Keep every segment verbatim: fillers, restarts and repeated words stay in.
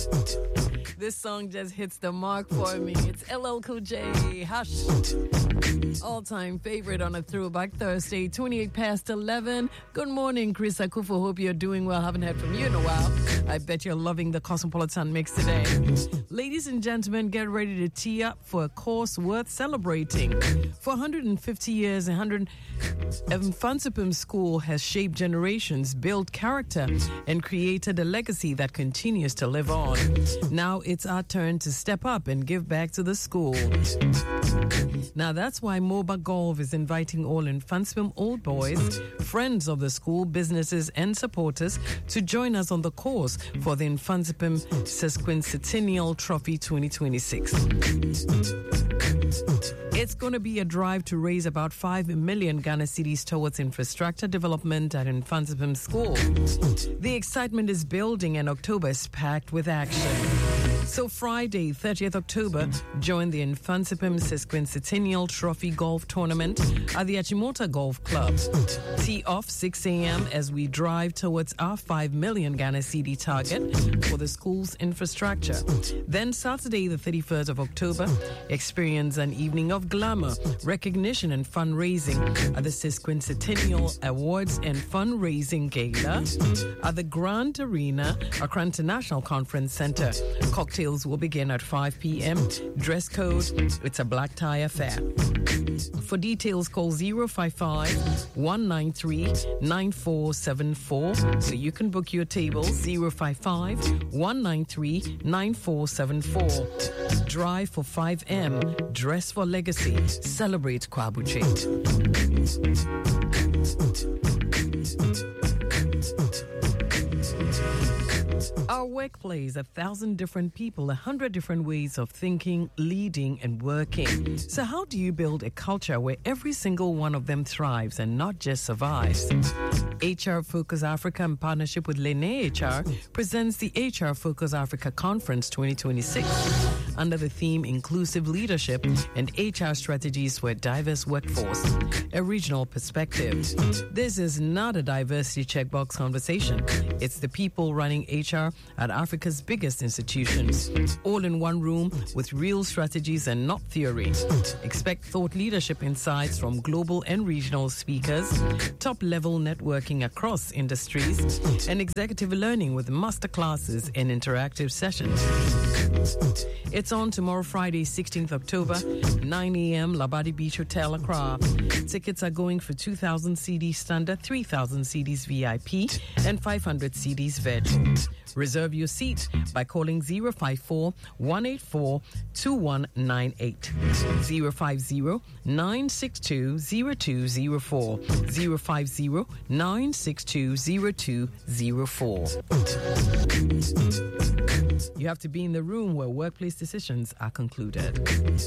This song just hits the mark for me. It's L L Cool J, Hush. All-time favorite on a Throwback Thursday, twenty-eight past eleven. Good morning, Chris Akufo. Hope you're doing well. Haven't heard from you in a while. I bet you're loving the Cosmopolitan mix today. Ladies and gentlemen, get ready to tee up for a course worth celebrating. For one hundred fifty years, one hundred Mfantsipim School has shaped generations, built character, and created a legacy that continues to live on. Now it's our turn to step up and give back to the school. Now that's why Moba Golf is inviting all Mfantsipim old boys, friends of the school, businesses, and supporters to join us on the course for the Mfantsipim Sesquicentennial Trophy twenty twenty-six. It's going to be a drive to raise about five million Ghana cedis towards infrastructure development at Mfantsipim School. The excitement is building and October is packed with action. So Friday, thirtieth October, join the Mfantsipim Sesquicentennial Trophy Golf Tournament at the Achimota Golf Club. Tee off six a.m. as we drive towards our five million Ghana cedi target for the school's infrastructure. Then Saturday, the thirty-first of October, experience an evening of glamour, recognition, and fundraising at the Sesquicentennial Awards and Fundraising Gala at the Grand Arena, Accra International Conference Center. Cocktails will begin at five p.m. Dress code, it's a black tie affair. For details, call zero five five, one nine three, nine four seven four so you can book your table. zero five five, one nine three, nine four seven four. Drive for five M. Dress for legacy. Celebrate Kwabuche. Our workplace, a thousand different people, a hundred different ways of thinking, leading, and working. So how do you build a culture where every single one of them thrives and not just survives? H R Focus Africa, in partnership with Lene H R, presents the H R Focus Africa Conference twenty twenty-six under the theme Inclusive Leadership and H R Strategies for a Diverse Workforce, a regional perspective. This is not a diversity checkbox conversation. It's the people running H R at Africa's biggest institutions, all in one room with real strategies and not theory. Expect thought leadership insights from global and regional speakers, top-level networking across industries, and executive learning with masterclasses and interactive sessions. It's on tomorrow, Friday, sixteenth October, nine a.m., Labadi Beach Hotel, Accra. Tickets are going for two thousand cedis standard, three thousand cedis V I P, and five hundred cedis virtual. Reserve your seat by calling zero five four, one eight four, two one nine eight, zero five zero, nine six two, zero two zero four, zero five zero, nine six two, zero two zero four. You have to be in the room where workplace decisions are concluded.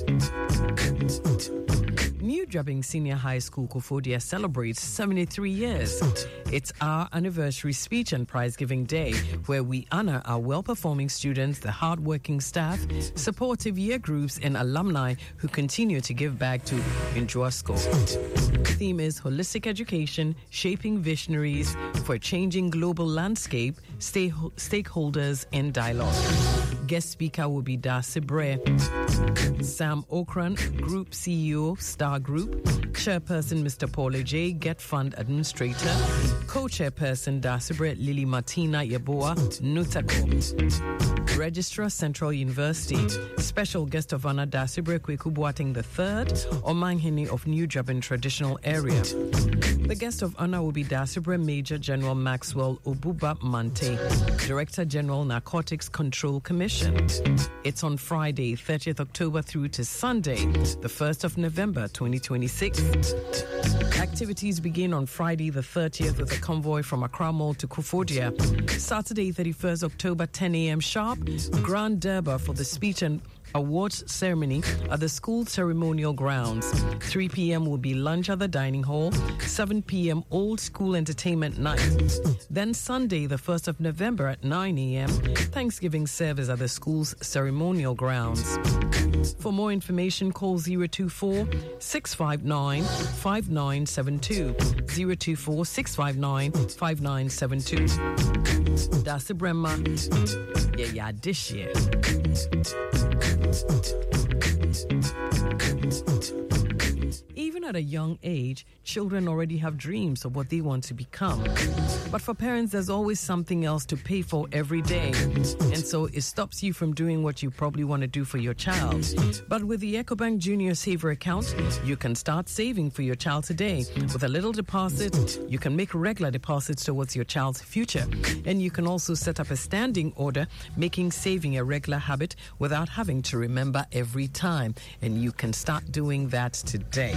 New Jobbing Senior High School Kofodia celebrates seventy-three years. It's our anniversary speech and prize-giving day where we honor our well-performing students, the hard-working staff, supportive year groups, and alumni who continue to give back to Injuasco. The theme is Holistic Education, Shaping Visionaries for a Changing Global Landscape, stay- Stakeholders, and Dialogue. Guest speaker will be Darcy Bray. Sam Okran, Group C E O, Star Group. Chairperson, Mister Paul J, Get Fund Administrator. Co-chairperson, Darcy Bray, Lily Martina Yeboah, Nutako. Registrar, Central University. Special guest of honor, Darcy Bray Kweku Boateng the third, Omanhene of New Jobbing Traditional Area. The guest of honor will be Darcy Bray Major General Maxwell Obuba Mante, Director General Narcotics Control Commission. It's on Friday, thirtieth October through to Sunday, the first of November, twenty twenty-six. Activities begin on Friday, the thirtieth, with a convoy from Accra Mall to Kofodia. Saturday, thirty-first October, ten a.m. sharp, Grand Durbar for the speech and awards ceremony at the school ceremonial grounds. three p.m. will be lunch at the dining hall. seven p.m. old school entertainment night. Then Sunday, the first of November at nine a.m. Thanksgiving service at the school's ceremonial grounds. For more information, call zero two four, six five nine, five nine seven two, zero two four, six five nine, five nine seven two. That's the Bremma. Yeah, yeah, this year. Even at a young age, children already have dreams of what they want to become. But for parents, there's always something else to pay for every day. And so it stops you from doing what you probably want to do for your child. But with the EcoBank Junior Saver account, you can start saving for your child today. With a little deposit, you can make regular deposits towards your child's future. And you can also set up a standing order, making saving a regular habit without having to remember every time. And you can start doing that today.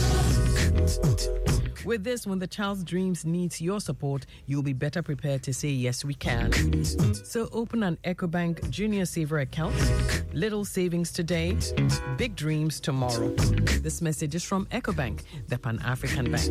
With this, when the child's dreams needs your support, you'll be better prepared to say, yes, we can. So open an EcoBank Junior Saver account. Little savings today, big dreams tomorrow. This message is from EcoBank, the Pan-African Bank.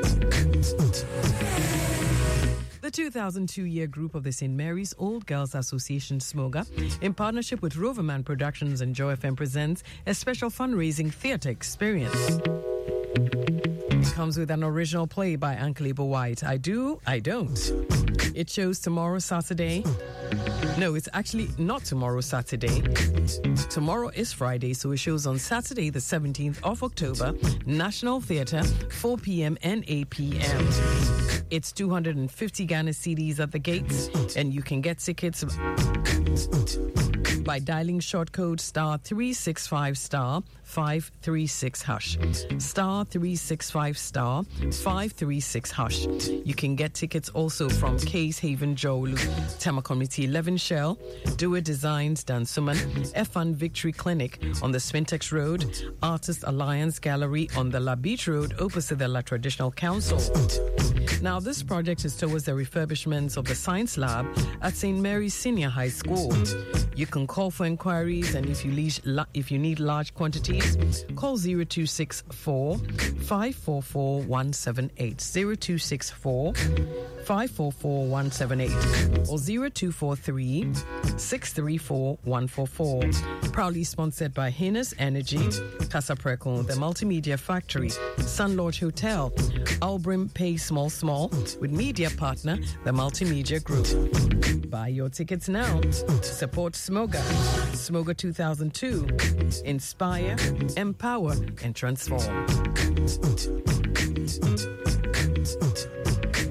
The two thousand two year group of the Saint Mary's Old Girls Association SMOGA, in partnership with Roverman Productions and Joy F M, presents a special fundraising theatre experience. It comes with an original play by Uncle Abel White, I Do, I Don't. It shows tomorrow, Saturday. No, it's actually not tomorrow, Saturday. Tomorrow is Friday, so it shows on Saturday, the seventeenth of October, National Theatre, four p.m. and eight p.m. It's two hundred fifty Ghana cedis at the gates, and you can get tickets by dialing short code star three six five star five three six hash. Star three six five star five three six hash. You can get tickets also from Case Haven Jolu, Tema Community eleven Shell, Do It Designs Dansuman, F-Fun Victory Clinic on the Spintex Road, Artist Alliance Gallery on the La Beach Road opposite the La Traditional Council. Now, this project is towards the refurbishment of the Science Lab at Saint Mary's Senior High School. You can call for inquiries, and if you, le- if you need large quantities, call zero two six four five four four one seven eight, zero two six four five four four one seven eight, or zero two four three six three four one four four. Proudly sponsored by Heinous Energy, Casa Preco, the Multimedia Factory, Sun Lodge Hotel, Albrim Pay Small Small, with media partner, the Multimedia Group. Buy your tickets now. Support SMOGA. SMOGA two thousand two. Inspire, empower, and transform.